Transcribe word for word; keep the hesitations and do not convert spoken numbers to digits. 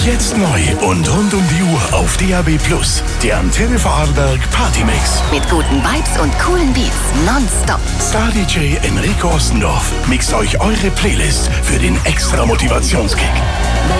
Jetzt neu und rund um die Uhr auf D A B Plus. Der Antenne Vorarlberg Partymix. Mit guten Vibes und coolen Beats. Nonstop. Star-D J Enrico Ostendorf mixt euch eure Playlist für den extra Motivationskick.